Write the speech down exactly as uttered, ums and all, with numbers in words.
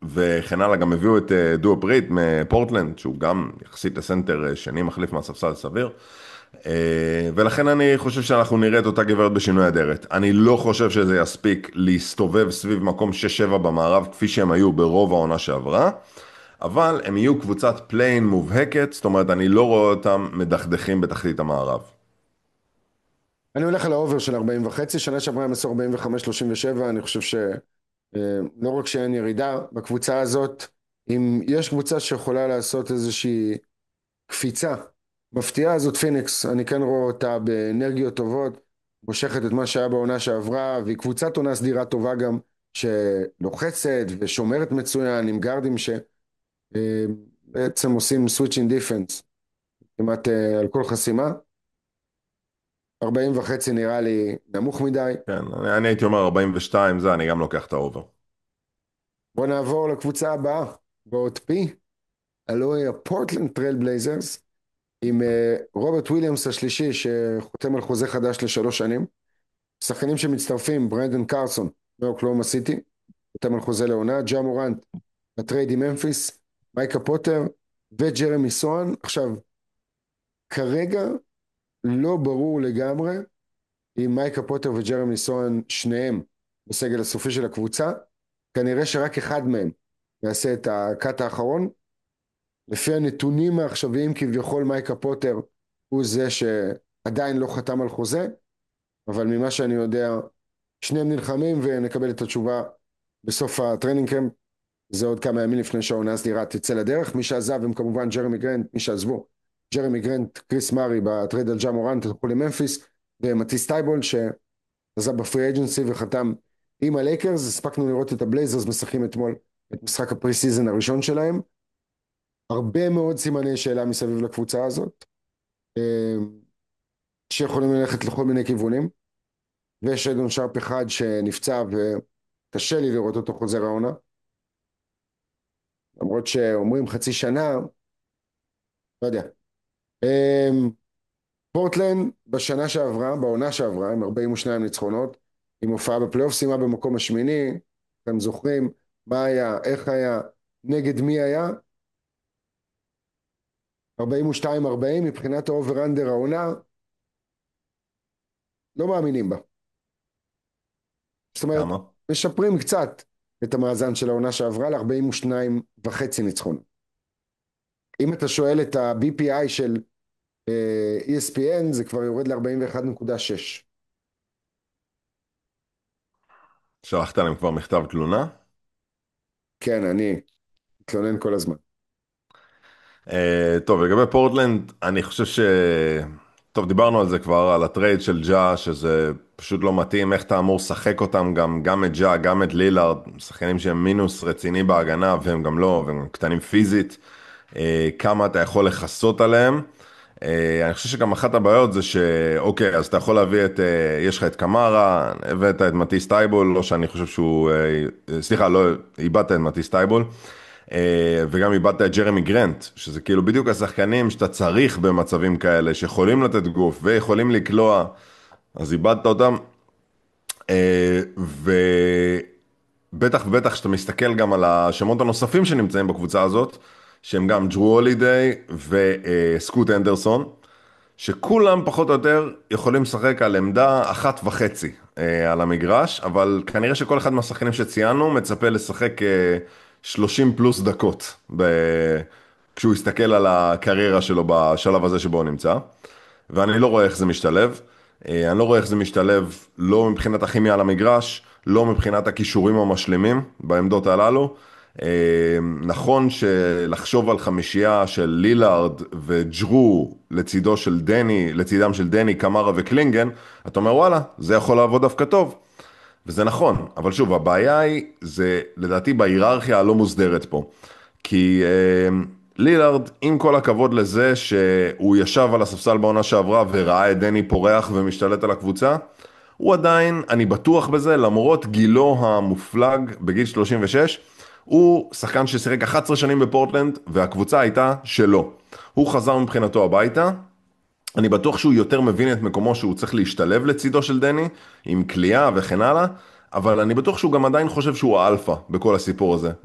וכן הלאה, גם הביאו את אה, דואו פריט מפורטלנד, שהוא גם יחסית לסנטר אה, שני מחליף מהספסל סביר. אה, ולכן אני חושב שאנחנו נראה את אותה גברת בשינוי אדרת. אני לא חושב שזה יספיק להסתובב סביב מקום שש שבע במערב, כפי שהם היו ברוב העונה שעברה, אבל הם יהיו קבוצת פליין מובהקת, זאת אומרת, אני לא רואה אותם מדכדכים בתחתית המערב. אני הולך על האובר של ארבעים וחצי, שנה שעברה הם עשו ארבעים וחמש שלושים ושבע, אני חושב שלא רק שאין ירידה בקבוצה הזאת, אם יש קבוצה שיכולה לעשות איזושהי קפיצה מפתיעה, זאת פיניקס. אני כן רואה אותה באנרגיות טובות, מושכת את מה שהיה בעונה שעברה, והיא קבוצת עונה סדירה טובה גם, שלוחצת ושומרת מצוין, עם גארדים שבעצם עושים switching defense כמעט אה, על כל חסימה. ארבעים וחצי נראה לי נמוך מדי. כן, אני, אני הייתי אומר ארבעים ושתיים, זה אני גם לוקח את האובר. בוא נעבור לקבוצה הבאה, באות פי, הלוא היא הפורטלנד טרייל בלייזרס, עם אה, רוברט וויליאמס השלישי שחותם על חוזה חדש לשלוש שנים. שחקנים שמצטרפים, ברנדון קרסון מאוקלהומה סיטי, חותם על חוזה לעונה, ג'ה מורנט בטרייד עם ממפיס, מייקה פוטר וג'רמי סואן. עכשיו, כרגע לא ברור לגמרי אם מייקה פוטר וג'רמי סואן שניהם בסגל הסופי של הקבוצה. כנראה שרק אחד מהם יעשה את הקאט האחרון. לפי הנתונים העכשוויים כביכול מייקה פוטר הוא זה שעדיין לא חתם על חוזה, אבל ממה שאני יודע שניהם נלחמים, ונקבל את התשובה בסוף הטרנינג קמפ. זה עוד כמה ימים לפני שהעונה הסדירה תצא לדרך. מי שעזב הם כמובן ג'רמי גרנט, מי שעזבו ג'רמי גרנט, קריס מארי בטרייד על ג'ה מורנט הלכו לממפיס, ומטיס טייבול שעזב בפרי אג'נסי וחתם עם הלייקרס. הספקנו לראות את הבלייזרס משחקים אתמול את משחק הפרי סיזן הראשון שלהם. הרבה מאוד סימני שאלה מסביב לקבוצה הזאת, אה, שיכולים ללכת לכל מיני כיוונים, ויש אדון שרפ אחד שנפצע וקשה לי לראות אותו חוזר העונה, למרות שאומרים חצי שנה, לא יודע. אה, פורטלנד בשנה שעברה, בעונה שעברה, עם ארבעים ושתיים ניצחונות, עם הופעה בפלייאוף, סיימה במקום השמיני. אתם זוכרים מה היה, איך היה, נגד מי היה? ארבעים ושתיים ארבעים. מבחינת האובר אנדר העונה, לא מאמינים בה. זאת אומרת, כמה? משפרים קצת את המאזן של העונה שעברה ל-ארבעים ושתיים וחצי ניצחון. אם אתה שואל את ה-בי פי איי של אה, E S P N, זה כבר יורד ל-ארבעים ואחת נקודה שש. שלחת להם כבר מכתב תלונה? כן, אני מתלונן כל הזמן. אה, טוב, לגבי פורטלנד, אני חושב ש... טוב, דיברנו על זה כבר, על הטרייד של ג'ה, שזה פשוט לא מתאים, איך אתה אמור לשחק אותם, גם, גם את ג'ה, גם את לילארד, שחקנים שהם מינוס רציני בהגנה, והם גם לא, והם קטנים פיזית, אה, כמה אתה יכול לחסות עליהם. אה, אני חושב שגם אחת הבעיות זה שאוקיי, אז אתה יכול להביא את, אה, יש לך את קמרה, הבאת את מטיס טייבול, לא שאני חושב שהוא, אה, סליחה, לא, איבדת את מטיס טייבול, אה, וגם איבדת את ג'רמי גרנט, שזה כאילו בדיוק השחקנים שאתה צריך במצבים כאלה, שיכולים לתת גוף ויכולים לקלוע, אז איבדת אותם. אה, ובטח ובטח שאתה מסתכל גם על השמות הנוספים שנמצאים בקבוצה הזאת, שהם גם ג'רו הולידיי וסקוט אנדרסון, שכולם פחות או יותר יכולים לשחק על עמדה אחת וחצי אה, על המגרש, אבל כנראה שכל אחד מהשחקנים שציינו מצפה לשחק אה, שלושים פלוס דקות ב... כשהוא יסתכל על הקריירה שלו בשלב הזה שבו הוא נמצא, ואני לא רואה איך זה משתלב. אה, אני לא רואה איך זה משתלב לא מבחינת הכימיה על המגרש, לא מבחינת הכישורים המשלימים בעמדות הללו. אה, נכון שלחשוב על חמישייה של לילארד וג'רו לצידו של דני, לצידם של דני, קמרה וקלינגן, אתה אומר וואלה, זה יכול לעבוד דווקא טוב. וזה נכון, אבל שוב, הבעיה היא, זה לדעתי בהיררכיה הלא מוסדרת פה. כי אה, לילארד, עם כל הכבוד לזה שהוא ישב על הספסל בעונה שעברה וראה את דני פורח ומשתלט על הקבוצה, הוא עדיין, אני בטוח בזה, למרות גילו המופלג בגיל שלושים ושש, הוא שחקן ששיחק אחת עשרה שנים בפורטלנד, והקבוצה הייתה שלו. הוא חזר מבחינתו הביתה, אני בטוח שהוא יותר מבין את מקומו שהוא צריך להשתלב לצידו של דני, עם קליעה וכן הלאה, אבל אני בטוח שהוא גם עדיין חושב שהוא האלפא בכל הסיפור הזה.